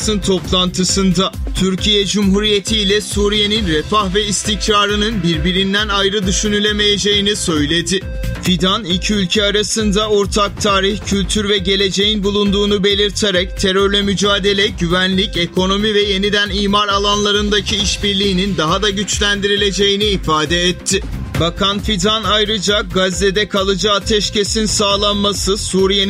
Basın toplantısında Türkiye Cumhuriyeti ile Suriye'nin refah ve istikrarının birbirinden ayrı düşünülemeyeceğini söyledi. Fidan, iki ülke arasında ortak tarih, kültür ve geleceğin bulunduğunu belirterek terörle mücadele, güvenlik, ekonomi ve yeniden imar alanlarındaki işbirliğinin daha da güçlendirileceğini ifade etti. Bakan Fidan ayrıca Gazze'de kalıcı ateşkesin sağlanması, Suriye'nin